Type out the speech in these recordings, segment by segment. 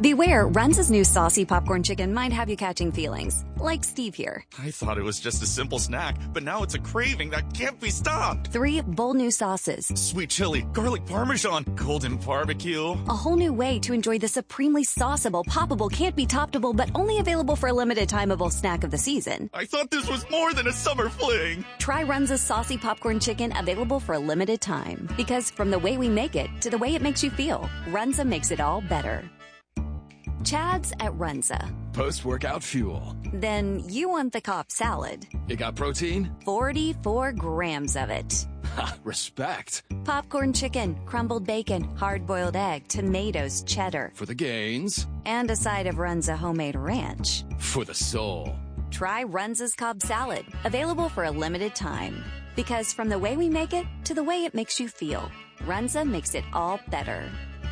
Beware, Runza's new saucy popcorn chicken might have you catching feelings, like Steve here. I thought it was just a simple snack, but now it's a craving that can't be stopped. 3 bold new sauces. Sweet chili, garlic parmesan, golden barbecue. A whole new way to enjoy the supremely sauceable, poppable, can't be toppable, but only available for a limited timeable snack of the season. I thought this was more than a summer fling. Try Runza's saucy popcorn chicken, available for a limited time. Because from the way we make it to the way it makes you feel, Runza makes it all better. Chad's at Runza. Post-workout fuel. Then you want the Cobb salad. It got protein? 44 grams of it. Ha, respect. Popcorn chicken, crumbled bacon, hard-boiled egg, tomatoes, cheddar. For the gains. And a side of Runza homemade ranch. For the soul. Try Runza's Cobb salad, available for a limited time. Because from the way we make it to the way it makes you feel, Runza makes it all better.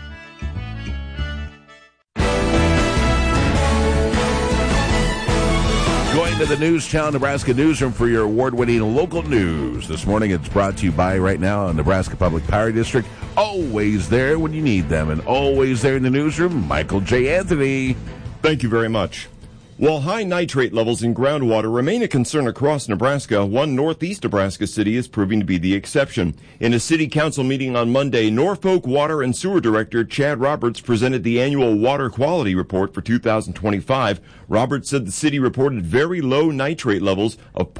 Going to the News Channel Nebraska Newsroom for your award-winning local news. This morning it's brought to you by right now Nebraska Public Power District. Always there when you need them, and always there in the newsroom, Michael J. Anthony. Thank you very much. While high nitrate levels in groundwater remain a concern across Nebraska, one northeast Nebraska city is proving to be the exception. In a city council meeting on Monday, Norfolk Water and Sewer Director Chad Roberts presented the annual water quality report for 2025. Roberts said the city reported very low nitrate levels of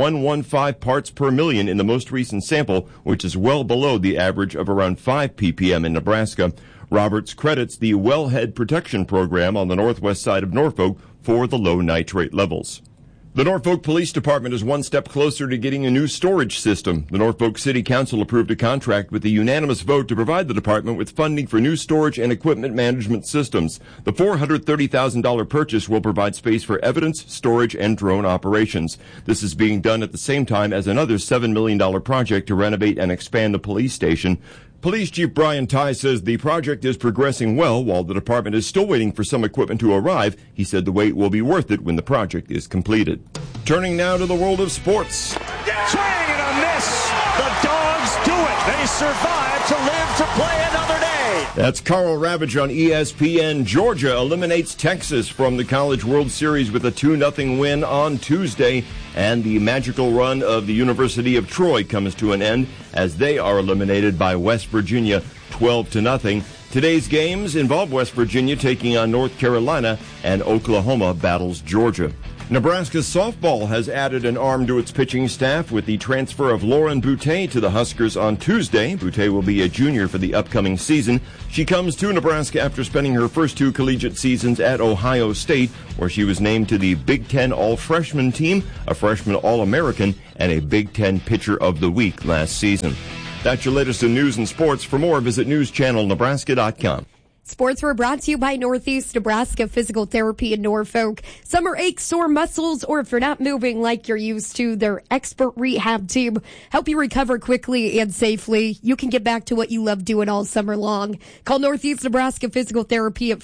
0.115 parts per million in the most recent sample, which is well below the average of around 5 ppm in Nebraska. Roberts credits the Wellhead Protection Program on the northwest side of Norfolk for the low nitrate levels. The Norfolk Police Department is one step closer to getting a new storage system. The Norfolk City Council approved a contract with a unanimous vote to provide the department with funding for new storage and equipment management systems. The $430,000 purchase will provide space for evidence, storage, and drone operations. This is being done at the same time as another $7 million project to renovate and expand the police station. Police Chief Brian Ty says the project is progressing well. While the department is still waiting for some equipment to arrive, he said the wait will be worth it when the project is completed. Turning now to the world of sports. Swing and a miss. The Dogs do it. They survive to live to play another day. That's Carl Ravage on ESPN. Georgia eliminates Texas from the College World Series with a 2-0 win on Tuesday. And the magical run of the University of Troy comes to an end as they are eliminated by West Virginia 12-0. Today's games involve West Virginia taking on North Carolina and Oklahoma battles Georgia. Nebraska softball has added an arm to its pitching staff with the transfer of Lauren Boutte to the Huskers on Tuesday. Boutte will be a junior for the upcoming season. She comes to Nebraska after spending her first 2 collegiate seasons at Ohio State, where she was named to the Big Ten All-Freshman team, a freshman All-American, and a Big Ten Pitcher of the Week last season. That's your latest in news and sports. For more, visit newschannelnebraska.com. Sports were brought to you by Northeast Nebraska Physical Therapy in Norfolk. Summer aches, sore muscles, or if you're not moving like you're used to, their expert rehab team help you recover quickly and safely. You can get back to what you love doing all summer long. Call Northeast Nebraska Physical Therapy at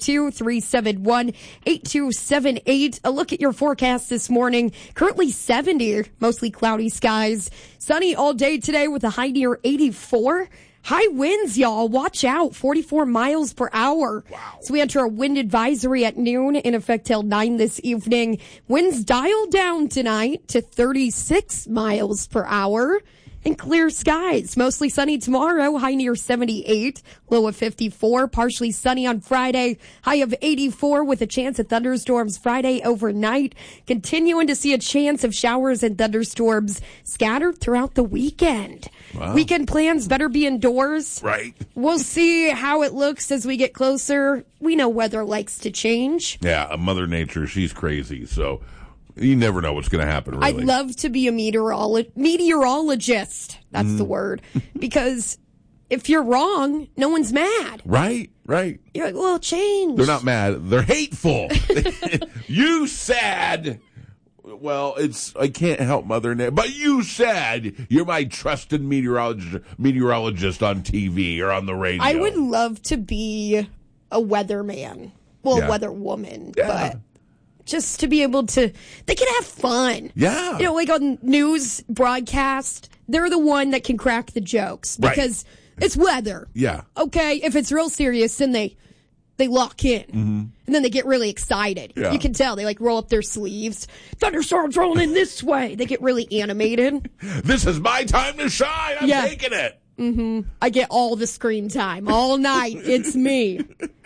402-371-8278. A look at your forecast this morning. Currently 70, mostly cloudy skies. Sunny all day today with a high near 84. High winds, y'all. Watch out. 44 miles per hour. Wow. So we enter a wind advisory at noon, in effect till 9 this evening. Winds dial down tonight to 36 miles per hour. And clear skies. Mostly sunny tomorrow, high near 78, low of 54. Partially sunny on Friday, high of 84 with a chance of thunderstorms Friday overnight. Continuing to see a chance of showers and thunderstorms scattered throughout the weekend. Wow. Weekend plans better be indoors. Right. We'll see how it looks as we get closer. We know weather likes to change. Yeah, Mother Nature, she's crazy, so you never know what's going to happen, really. I'd love to be a meteorologist. That's the word. Because if you're wrong, no one's mad. Right. You're like, well, change. They're not mad. They're hateful. You said, well, I can't help Mother Nature, but you said you're my trusted meteorologist on TV or on the radio. I would love to be a weatherman. Well, a weather woman, but just to be able to, they can have fun. Yeah. You know, like on news broadcast, they're the one that can crack the jokes because it's weather. Yeah. Okay, if it's real serious, then they they lock in. And then they get really excited. Yeah. You can tell. They, like, roll up their sleeves. Thunderstorms rolling in this way. They get really animated. This is my time to shine. I'm Yeah. taking it. I get all the screen time. All night. It's me.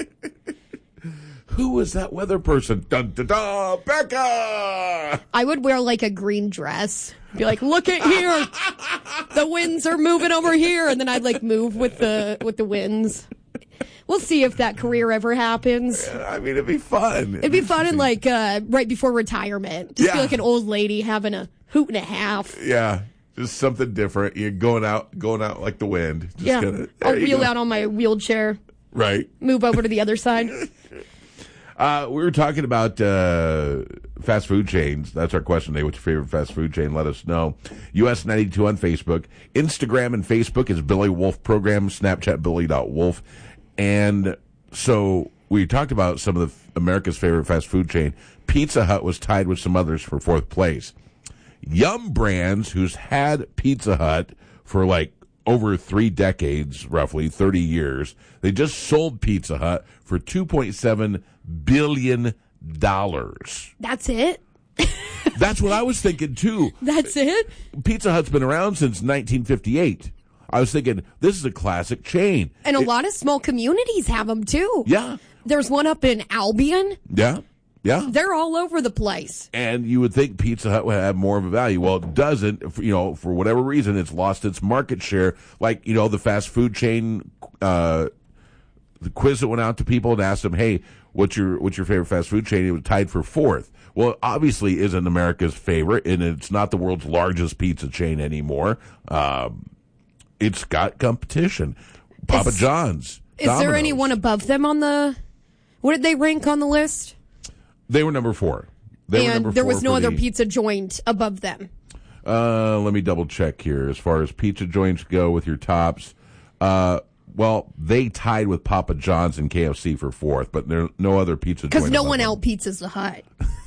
Who was that weather person? Dun, dun, dun, Becca! I would wear, like, a green dress. Be like, look at here. The winds are moving over here. And then I'd, like, move with the winds. We'll see if that career ever happens. I mean, it'd be fun. It'd be fun in, like, right before retirement. Just be Yeah. like an old lady having a hoot and a half. Yeah, just something different. You're going out like the wind. Just Yeah. there I'll you wheel go. out on my wheelchair, Right. move over to the other side. We were talking about fast food chains. That's our question today. What's your favorite fast food chain? Let us know. US 92 on Facebook. Instagram and Facebook is Billy Wolf Program. Snapchat, Billy.Wolf. And so we talked about some of America's favorite fast food chain. Pizza Hut was tied with some others for fourth place. Yum Brands, who's had Pizza Hut for like over 3 decades, roughly 30 years, they just sold Pizza Hut for $2.7 billion. That's it? That's what I was thinking too. That's it? Pizza Hut's been around since 1958. I was thinking, this is a classic chain. And a lot of small communities have them, too. Yeah. There's one up in Albion. Yeah. Yeah. They're all over the place. And you would think Pizza Hut would have more of a value. Well, it doesn't. For whatever reason, it's lost its market share. Like, the fast food chain, the quiz that went out to people and asked them, hey, what's your favorite fast food chain? It was tied for 4th. Well, it obviously isn't America's favorite, and it's not the world's largest pizza chain anymore. It's got competition. Papa John's. Is there Domino's. anyone above them on the... What did they rank on the list? They were number 4. And there was no other pizza joint above them. Let me double check here. As far as pizza joints go with your tops, well, they tied with Papa John's and KFC for 4th, but there are no other pizza joints. Because no one out pizzas the Hut.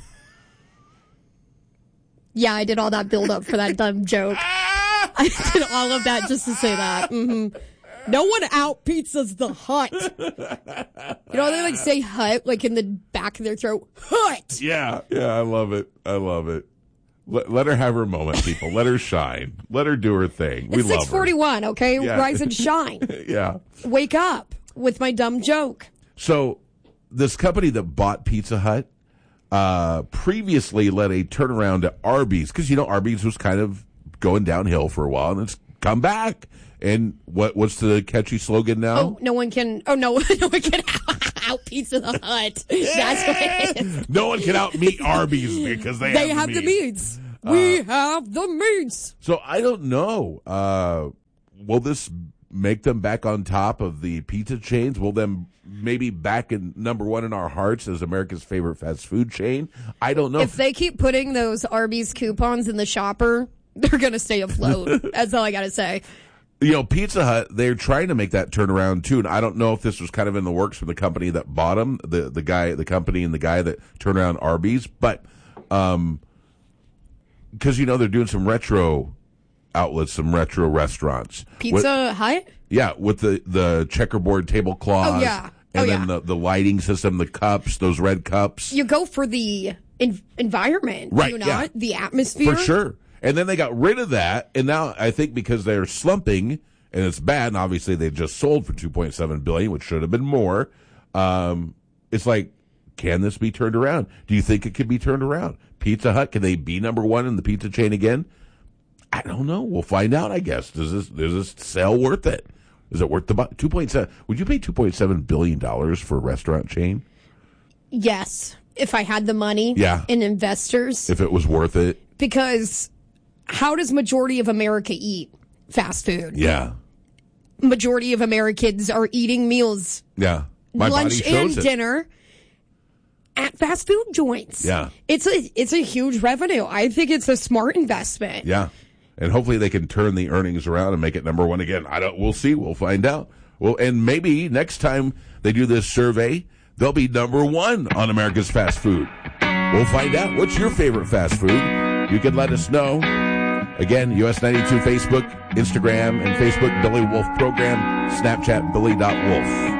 Yeah, I did all that build up for that dumb joke. I did all of that just to say that. No one out pizzas the Hut. They like say Hut like in the back of their throat. Hut. Yeah, I love it. Let her have her moment, people. Let her shine. Let her do her thing. We It's love her. 6:41. Okay, Yeah. rise and shine. Yeah. Wake up with my dumb joke. So this company that bought Pizza Hut previously led a turnaround at Arby's because Arby's was kind of going downhill for a while, and it's come back. And what's the catchy slogan now? Oh, no one can out Pizza the Hut. That's what it is. No one can out-meet Arby's because they have the meats. We have the meats. So I don't know. Will this make them back on top of the pizza chains? Will them maybe back in number 1 in our hearts as America's favorite fast food chain? I don't know. If they keep putting those Arby's coupons in the shopper, they're going to stay afloat. That's all I got to say. Pizza Hut, they're trying to make that turnaround too, and I don't know if this was kind of in the works for the company that bought them, the company and the guy that turned around Arby's, but because they're doing some retro outlets, some retro restaurants. Pizza Hut? Yeah, with the checkerboard tablecloths. Oh, yeah. And then the lighting system, the cups, those red cups. You go for the environment, right? Do you not? Yeah. The atmosphere, for sure. And then they got rid of that, and now I think because they're slumping and it's bad, and obviously they just sold for $2.7 billion, which should have been more. It's like, can this be turned around? Do you think it could be turned around? Pizza Hut, can they be number 1 in the pizza chain again? I don't know. We'll find out, I guess. Is this sale worth it? Is it worth the 2.7? Would you pay $2.7 billion for a restaurant chain? Yes, if I had the money. Yeah. And investors. If it was worth it. Because how does majority of America eat fast food? Yeah. Majority of Americans are eating meals. Yeah. My lunch body shows and dinner at fast food joints. Yeah. It's a huge revenue. I think it's a smart investment. Yeah. And hopefully they can turn the earnings around and make it number 1 again. We'll see. We'll find out. Well, and maybe next time they do this survey, they'll be number 1 on America's fast food. We'll find out. What's your favorite fast food? You can let us know. Again, US 92 Facebook, Instagram, and Facebook, Billy Wolf Program, Snapchat, Billy.Wolf.